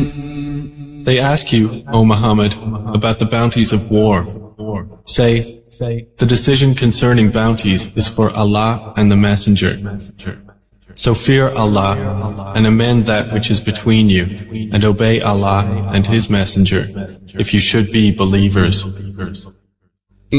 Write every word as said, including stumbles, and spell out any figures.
They ask you, O Muhammad, about the bounties of war. Say, the decision concerning bounties is for Allah and the Messenger. So fear Allah and amend that which is between you, and obey Allah and His Messenger, if you should be believers.